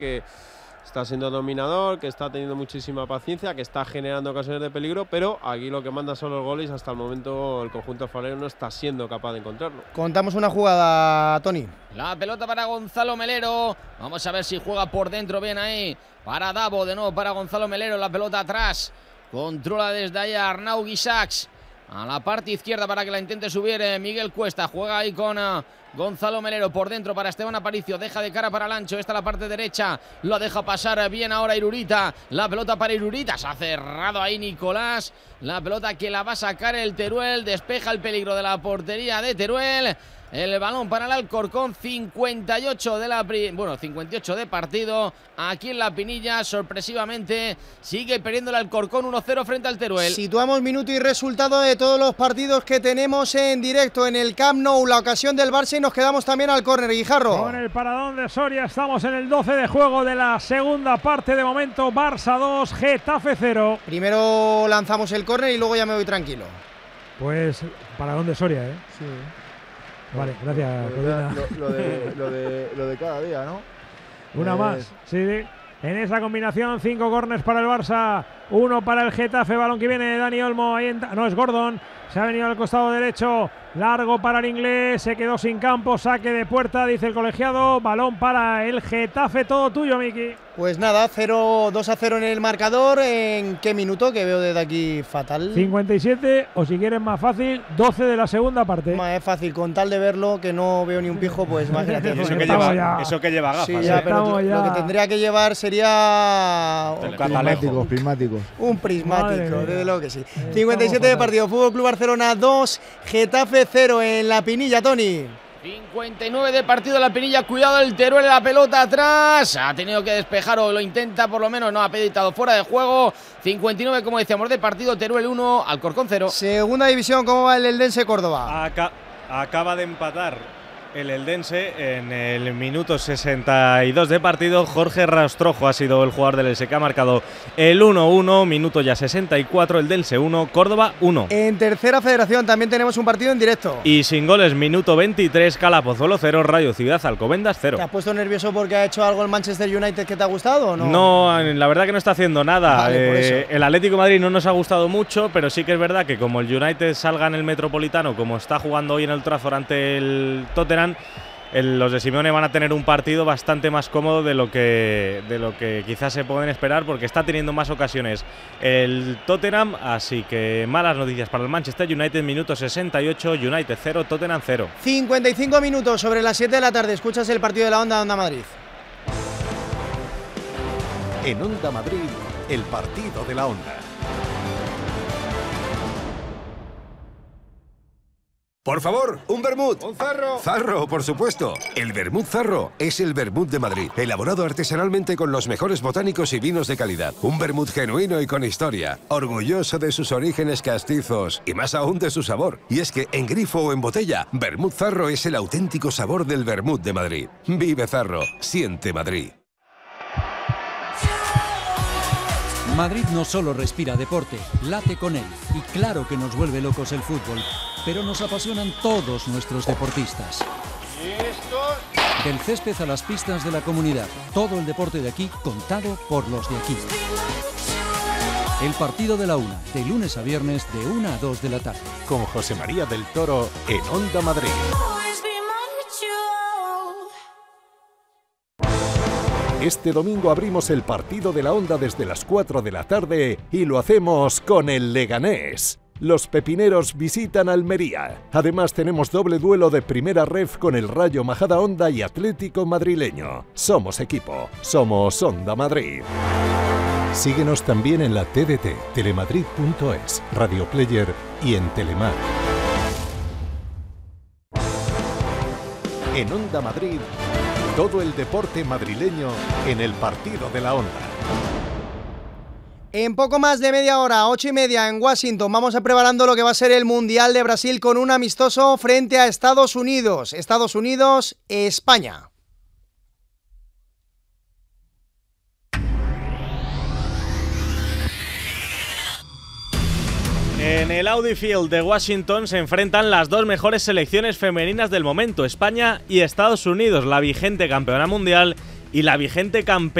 que está siendo dominador, que está teniendo muchísima paciencia, que está generando ocasiones de peligro, pero aquí lo que manda son los goles. Hasta el momento el conjunto alfarero no está siendo capaz de encontrarlo. Contamos una jugada, Tony. La pelota para Gonzalo Melero. Vamos a ver si juega por dentro bien ahí. Para Davo, de nuevo para Gonzalo Melero. La pelota atrás. Controla desde ahí a Arnau Guisacs. A la parte izquierda para que la intente subir Miguel Cuesta. Juega ahí con Gonzalo Melero por dentro para Esteban Aparicio. Deja de cara para Lancho. Esta la parte derecha. Lo deja pasar bien ahora Irurita. La pelota para Irurita. Se ha cerrado ahí Nicolás. La pelota que la va a sacar el Teruel. Despeja el peligro de la portería de Teruel. El balón para el Alcorcón. 58 de partido. Aquí en La Pinilla, sorpresivamente, sigue perdiendo el Alcorcón 1-0 frente al Teruel. Situamos minuto y resultado de todos los partidos que tenemos en directo en el Camp Nou. La ocasión del Barça y nos quedamos también al córner, Guijarro. Con el paradón de Soria estamos en el 12 de juego de la segunda parte. De momento, Barça 2, Getafe 0. Primero lanzamos el córner y luego ya me voy tranquilo. Pues paradón de Soria, ¿eh? Sí. Vale, gracias. Lo de cada día, ¿no? Una más, sí. En esa combinación, 5 córners para el Barça, 1 para el Getafe. Balón que viene de Dani Olmo, no es Gordon, se ha venido al costado derecho, largo para el inglés, se quedó sin campo, saque de puerta, dice el colegiado. Balón para el Getafe, todo tuyo, Miki. Pues nada, 2-0 en el marcador. ¿En qué minuto? Que veo desde aquí fatal. 57, o si quieres más fácil, 12 de la segunda parte. Es fácil, con tal de verlo, que no veo ni un pijo, pues imagínate. Eso que lleva gafas. Sí, ya, pero lo que tendría que llevar sería un prismático, desde luego que sí. 57 de partido, Fútbol Club Barcelona 2, Getafe 0 en La Pinilla, Tony. 59 de partido en La Pinilla, cuidado el Teruel, la pelota atrás, ha tenido que despejar o lo intenta por lo menos, no ha peditado fuera de juego. 59, como decíamos, de partido, Teruel 1, Alcorcón 0. Segunda división, ¿cómo va el Eldense Córdoba? Acaba de empatar el Eldense en el minuto 62 de partido. Jorge Rastrojo ha sido el jugador del Eldense que ha marcado el 1-1, minuto ya 64, el Eldense 1, Córdoba 1. En tercera federación también tenemos un partido en directo. Y sin goles, minuto 23, Calapozuelo 0, Rayo Ciudad Alcobendas 0. ¿Te has puesto nervioso porque ha hecho algo el Manchester United que te ha gustado o no? No, la verdad que no está haciendo nada. Vale, por eso. El Atlético de Madrid no nos ha gustado mucho, pero sí que es verdad que como el United salga en el Metropolitano, como está jugando hoy en el Trafford ante el Tottenham, los de Simeone van a tener un partido bastante más cómodo de lo que quizás se pueden esperar, porque está teniendo más ocasiones el Tottenham. Así que malas noticias para el Manchester United, minuto 68, United 0, Tottenham 0. 55 minutos sobre las 7 de la tarde, escuchas el partido de la Onda Madrid. En Onda Madrid, el partido de la Onda. Por favor, un vermut. Un zarro. Zarro, por supuesto. El vermut Zarro es el vermut de Madrid, elaborado artesanalmente con los mejores botánicos y vinos de calidad. Un vermut genuino y con historia, orgulloso de sus orígenes castizos y más aún de su sabor. Y es que en grifo o en botella, vermut Zarro es el auténtico sabor del vermut de Madrid. Vive Zarro, siente Madrid. Madrid no solo respira deporte, late con él. Y claro que nos vuelve locos el fútbol, pero nos apasionan todos nuestros deportistas. Del césped a las pistas de la comunidad, todo el deporte de aquí contado por los de aquí. El partido de la Una, de lunes a viernes de 1 a 2 de la tarde. Con José María del Toro en Onda Madrid. Este domingo abrimos el partido de la Onda desde las 4 de la tarde y lo hacemos con el Leganés. Los pepineros visitan Almería. Además tenemos doble duelo de primera ref con el Rayo Majadahonda y Atlético Madrileño. Somos equipo, somos Onda Madrid. Síguenos también en la TDT, telemadrid.es, Radio Player y en Telemar. En Onda Madrid, todo el deporte madrileño en el partido de la Onda. En poco más de media hora, 8:30 en Washington, vamos a preparando lo que va a ser el Mundial de Brasil con un amistoso frente a Estados Unidos. Estados Unidos, España. En el Audi Field de Washington se enfrentan las dos mejores selecciones femeninas del momento, España y Estados Unidos, la vigente campeona mundial y la vigente campeona